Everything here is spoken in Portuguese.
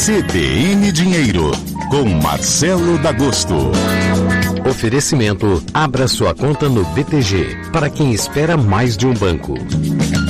CBN Dinheiro, com Marcelo D'Agosto. Oferecimento: abra sua conta no BTG, para quem espera mais de um banco.